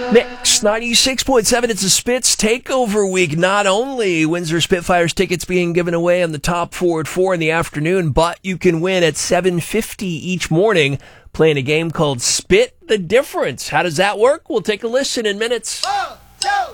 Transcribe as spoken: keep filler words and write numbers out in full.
Mix ninety-six point seven, it's a Spits Takeover Week. Not only Windsor Spitfires tickets being given away on the top four at four in the afternoon, but you can win at seven fifty each morning playing a game called Spit the Difference. How does that work? We'll take a listen in minutes.